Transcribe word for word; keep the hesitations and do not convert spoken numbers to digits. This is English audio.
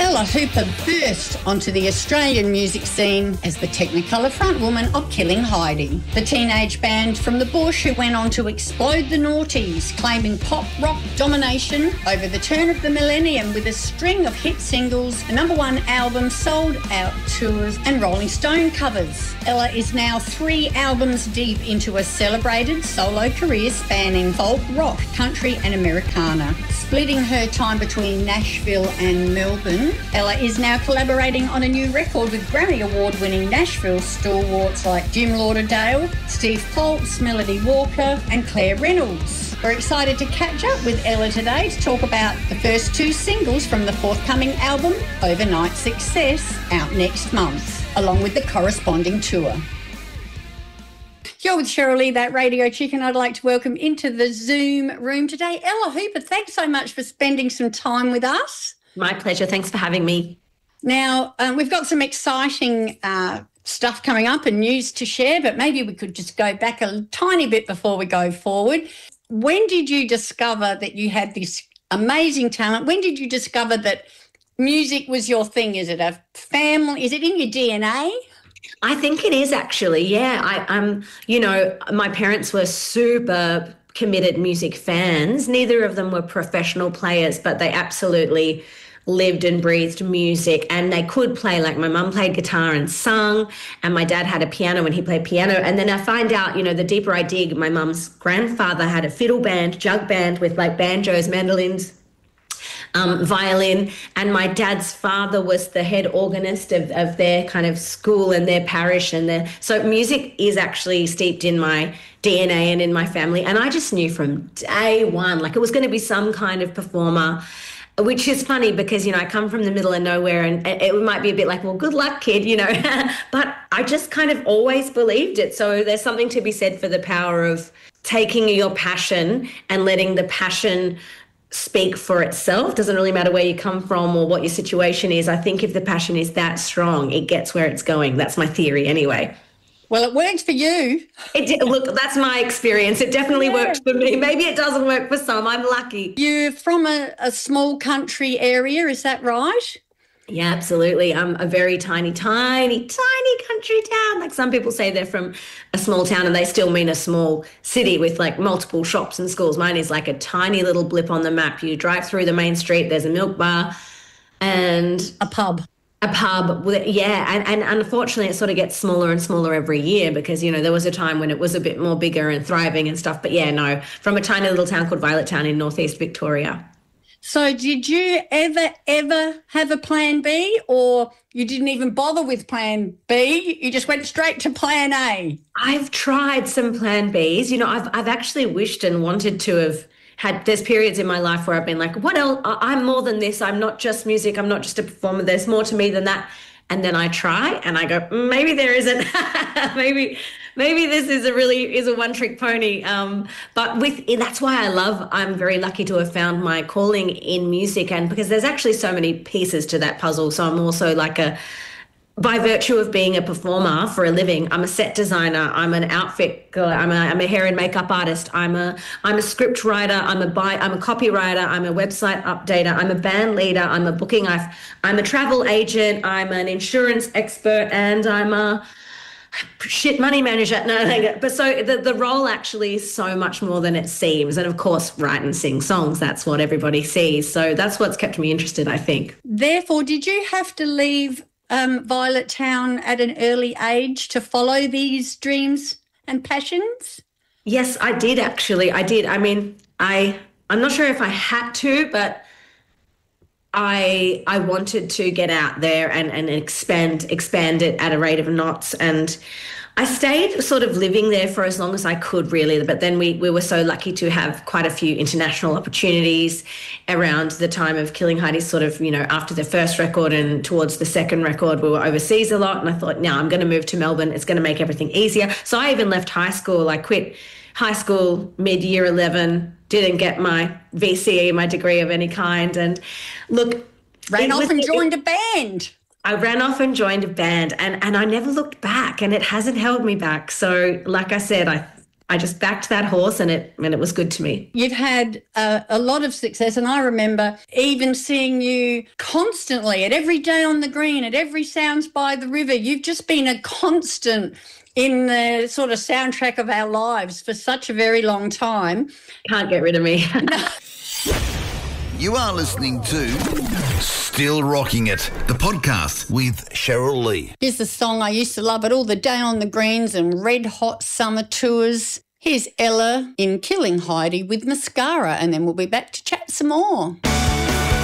Ella Hooper burst onto the Australian music scene as the Technicolor frontwoman of Killing Heidi, the teenage band from the bush who went on to explode the noughties, claiming pop rock domination over the turn of the millennium with a string of hit singles, a number one album, sold out tours and Rolling Stone covers. Ella is now three albums deep into a celebrated solo career spanning folk, rock, country and Americana. Splitting her time between Nashville and Melbourne, Ella is now collaborating on a new record with Grammy Award-winning Nashville stalwarts like Jim Lauderdale, Steve Foltz, Melody Walker and Claire Reynolds. We're excited to catch up with Ella today to talk about the first two singles from the forthcoming album, Overnight Success, out next month, along with the corresponding tour. You're with Cheryl Lee, that radio chicken. I'd like to welcome into the Zoom room today Ella Hooper. Thanks so much for spending some time with us. My pleasure. Thanks for having me. Now, um, we've got some exciting uh, stuff coming up and news to share, but maybe we could just go back a tiny bit before we go forward. When did you discover that you had this amazing talent? When did you discover that music was your thing? Is it a family? Is it in your D N A? I think it is actually, yeah. I, I'm, you know, my parents were super committed music fans. Neither of them were professional players, but they absolutely lived and breathed music, and they could play. Like my mum played guitar and sung, and my dad had a piano and he played piano. And then I find out, you know, the deeper I dig, my mum's grandfather had a fiddle band, jug band with like banjos, mandolins, Um, violin, and my dad's father was the head organist of, of their kind of school and their parish, and their so music is actually steeped in my D N A and in my family. And I just knew from day one, like it was going to be some kind of performer, which is funny because, you know, I come from the middle of nowhere, and it might be a bit like, well, good luck, kid, you know, but I just kind of always believed it. So there's something to be said for the power of taking your passion and letting the passion speak for itself. Doesn't really matter where you come from or what your situation is. I think if the passion is that strong, it gets where it's going. That's my theory anyway. Well, it works for you. It, look, that's my experience. It definitely yeah. works for me. Maybe it doesn't work for some. I'm lucky. You're from a, a small country area, is that right? Yeah, absolutely. I'm a very tiny, tiny, tiny country town. Like some people say they're from a small town and they still mean a small city with like multiple shops and schools. Mine is like a tiny little blip on the map. You drive through the main street, there's a milk bar and a pub. A pub, with, yeah, and, and unfortunately it sort of gets smaller and smaller every year because, you know, there was a time when it was a bit more bigger and thriving and stuff. But yeah, no, from a tiny little town called Violet Town in northeast Victoria. So did you ever, ever have a plan B, or you didn't even bother with plan B? You just went straight to plan A? I've tried some plan Bs. You know, I've I've actually wished and wanted to have had, there's periods in my life where I've been like, what else? I'm more than this. I'm not just music. I'm not just a performer. There's more to me than that. And then I try and I go, maybe there isn't. maybe maybe this is a really is a one trick pony. Um, but with that's why I love, I'm very lucky to have found my calling in music, and because there's actually so many pieces to that puzzle. So I'm also like a, by virtue of being a performer for a living, I'm a set designer, I'm an outfit girl, I'm a, I'm a hair and makeup artist, I'm a I'm a script writer, I'm a buy, I'm a copywriter, I'm a website updater, I'm a band leader, I'm a booking, I've, I'm a travel agent, I'm an insurance expert, and I'm a shit money manager. No, no, but so the, the role actually is so much more than it seems. And of course, write and sing songs, that's what everybody sees. So that's what's kept me interested, I think. Therefore, did you have to leave Um, Violet Town at an early age to follow these dreams and passions? Yes, I did actually. I did. I mean, I I'm not sure if I had to, but I I wanted to get out there and, and expand expand it at a rate of knots. And I stayed sort of living there for as long as I could, really. But then we, we were so lucky to have quite a few international opportunities around the time of Killing Heidi, sort of, you know, after the first record and towards the second record, we were overseas a lot. And I thought, no, I'm going to move to Melbourne. It's going to make everything easier. So I even left high school. I quit high school mid-year eleven, didn't get my V C E, my degree of any kind. And look, ran off and joined a band. I ran off and joined a band, and, and I never looked back, and it hasn't held me back. So like I said, I I just backed that horse and it and it was good to me. You've had uh, a lot of success, and I remember even seeing you constantly at every day on the green, at every Sounds by the River. You've just been a constant in the sort of soundtrack of our lives for such a very long time. Can't get rid of me. You are listening to Still Rocking It, the podcast with Cheryl Lee. Here's the song I used to love it all, the day on the greens and red hot summer tours. Here's Ella in Killing Heidi with Mascara, and then we'll be back to chat some more.